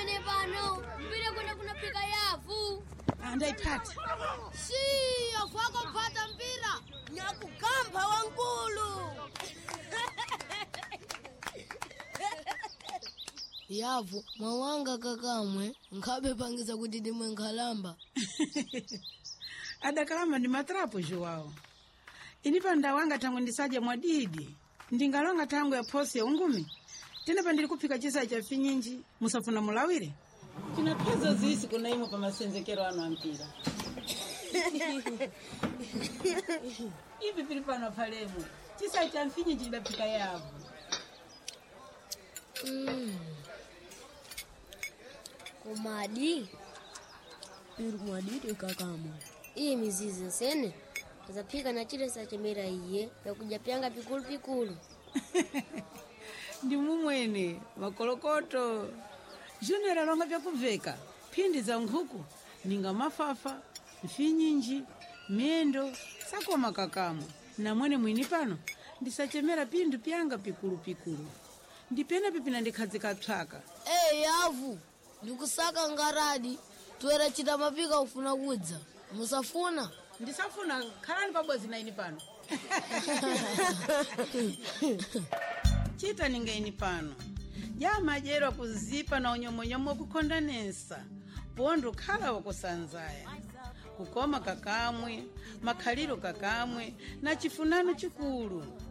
ine pano mpira kuna pika yavu. Andaipata. Si, yavu akapata mpira. Nyakugamba wankulu. Yavu, mawanga kakamwe, nkabe pangiza kuti dimwe nkhalamba. Adakalamba ndi matrapo Joao. Inipa ndawanga tangu ndisaje mwadidi. Ndingalonga tangu ya posi ya ungumi. Tena pandili kupika chisa cha finyinji, musafuna mulawire. Kina pezo zisi kuna imo pa masenzekero anu ampira. Ipi pilipano palemu. Chisa cha finyinji ndapika yavu. Kumadi. Piru mwadidi kakamo. Iyi mizizi nsene. Azapika na chile sa chemera iye. Ya kujapyanga pikulu pikulu. Ndi mumwene, makolokoto. Junera longa vya kuveka. Pindi za nkhuku. Ninga mafafa. Mfinyinji. Miendo. Sako makakamo. Na mwene mwini pano. Ndisachemera pindu pyanga pikulu pikulu. Ndipena pipina ndikhazika tsaka. Yavu. Ndikusaka ngaradi. Tuwera chita mapika ufuna kudza. Musafuna? Ndisafuna khalani pabwezi na ini pano. Chita ninga ini pano. Jama jero kuzipa na unyomonyomo kukondanesa. Pondo khala wakusanzaya. Kukoma kakamwe, makhaliro kakamwe, na chifunano chikulu.